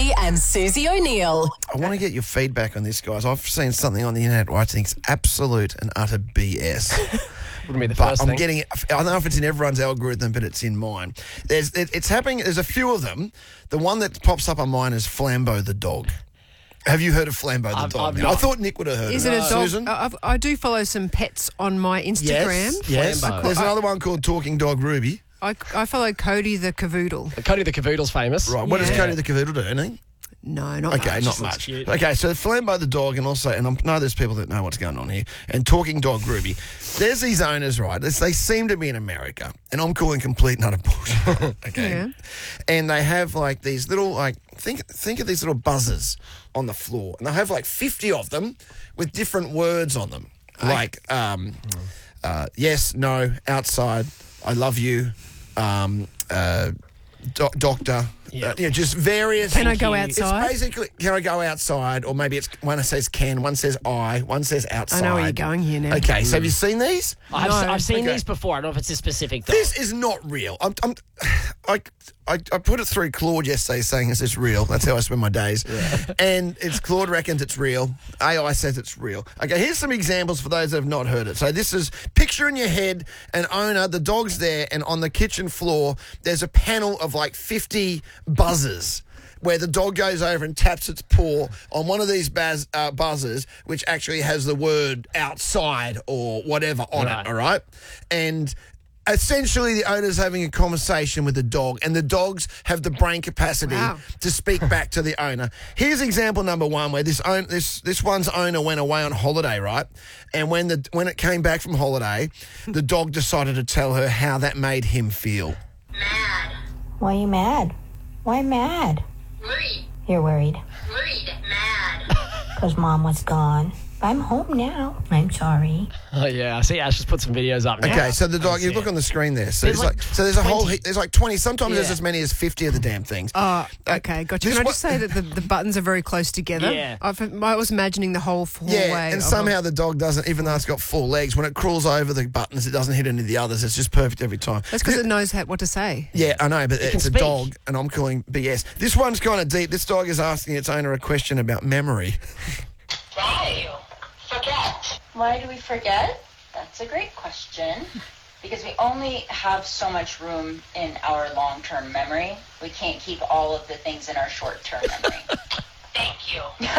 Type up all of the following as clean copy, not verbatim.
Lutzi and Susie O'Neill. I want to get your feedback on this, guys. I've seen something on the internet where I think it's absolute and utter BS. Wouldn't be the But first I'm thing. getting it. I don't know if it's in everyone's algorithm, but it's in mine. It's happening. There's a few of them. The one that pops up on mine is Flambeau the dog. Have you heard of Flambeau the dog? I've not. I thought Nick would have heard Is of it it. a dog? Susan? I do follow some pets on my Instagram. Yes. Flambeau. There's another one called Talking Dog Ruby. I follow Cody the Cavoodle. Cody the Cavoodle's famous. Right. What does Yeah. Cody the Cavoodle do, isn't he? No, not Okay, much. not looks much. cute. Okay, so Flambeau the dog, and also, and I know there's people that know what's going on here, and Talking Dog Ruby. There's these owners, right? They seem to be in America, and I'm calling complete and utter bullshit. Okay, Yeah. and they have like these little, like think of these little buzzers on the floor, and they have like 50 of them with different words on them, like yes, no, outside, I love you, doctor. Yeah. Just various. Can I go you. outside? It's basically, can I go outside? Or maybe it's one says can, one says one says outside. I know where you're going here now. Okay, so have you seen these? I've seen Okay. these before. I don't know if it's a specific dog. This is not real. I put it through Claude yesterday saying, is this real? That's how I spend my days. And Claude reckons it's real. AI says it's real. Okay, here's some examples for those that have not heard it. So this is, picture in your head an owner, the dog's there, and on the kitchen floor, there's a panel of like 50 buzzers where the dog goes over and taps its paw on one of these buzzers, which actually has the word outside or whatever on Right. it, all right? And essentially, the owner's having a conversation with the dog, and the dogs have the brain capacity Wow. to speak back to the owner. Here's example number one, where this one's owner went away on holiday, right? And when it came back from holiday, the dog decided to tell her how that made him feel. Mad. Why are you mad? Why mad? Worried. You're worried. Worried. Mad. Because Mom was gone. I'm home now. I'm sorry. Oh, yeah. I see Ash just put some videos up now. Okay, so the dog, I you see look it. on the screen there. So There's like there's a whole 20. there's like 20. Sometimes there's Yeah. as many as 50 of the damn things. Oh, okay, gotcha. This Can I one- just say that the buttons are very close together? Yeah. I was imagining the whole hallway. Yeah, and of somehow the dog doesn't, even though it's got 4 legs, when it crawls over the buttons, it doesn't hit any of the others. It's just perfect every time. That's because it knows what to say. Yeah, I know, but can it's a speak. dog, and I'm calling BS. This one's kind of deep. This dog is asking its owner a question about memory. Why do you forget? Why do we forget? That's a great question. Because we only have so much room in our long-term memory. We can't keep all of the things in our short-term memory. Thank you.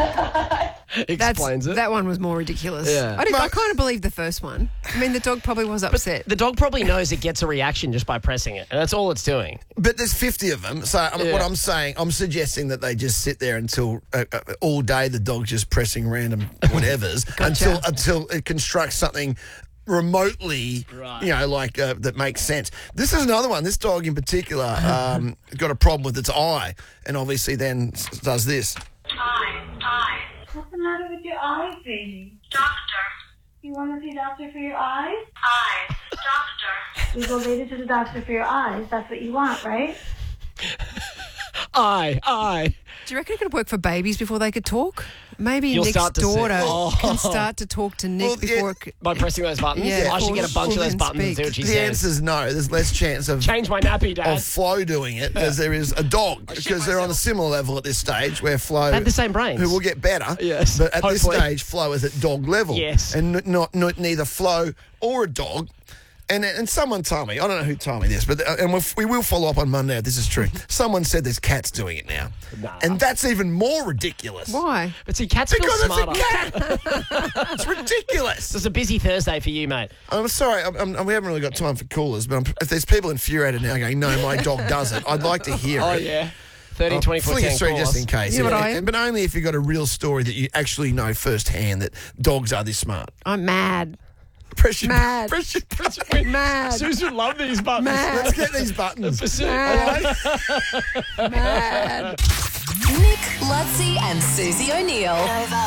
Explains it. That one was more ridiculous. Yeah. I kind of believe the first one. I mean, the dog probably was upset. The dog probably knows it gets a reaction just by pressing it, and that's all it's doing. But there's 50 of them, so Yeah. what I'm saying, I'm suggesting that they just sit there until all day the dog's just pressing random whatevers until it constructs something remotely, Right. like that makes sense. This is another one. This dog in particular got a problem with its eye, and obviously then does this. Eye. What's the matter with your eyes, baby? Doctor. You want to see doctor for your eyes? Eyes. Doctor. We go later to the doctor for your eyes. That's what you want, right? Aye. Do you reckon it could work for babies before they could talk? Maybe You'll Nick's start to see- daughter Oh. can start to talk to Nick Well, yeah. before it could... By pressing those buttons? Yeah, I should get a bunch of before those then buttons and see speak. what she The says. answer's no. There's less chance of Change my nappy, Dad. Flo doing it as there is a dog, because they're on a similar level at this stage where Flo They have the same brains. who will get better. Yes, but at hopefully. this stage, Flo is at dog level. Yes. and not neither Flo or a dog. And someone told me, I don't know who told me this, but we will follow up on Monday if this is true. Someone said there's cats doing it now, and that's even more ridiculous. Why? But see, cats feel Because smarter. it's a cat. It's ridiculous. It's a busy Thursday for you, mate. I'm sorry, we haven't really got time for callers, but if there's people infuriated now going, no, my dog does it, I'd like to hear Oh, it. yeah. 13, 24, Fling 10 it through call just us. in case. You know what I am? But only if you've got a real story that you actually know firsthand that dogs are this smart. I'm mad. Pressure. Mad. Pressure. Mad. Susan love these buttons. Mad. Let's get these buttons. Pursuit. Mad. Mad. Nick, Lutzi and Susie O'Neill.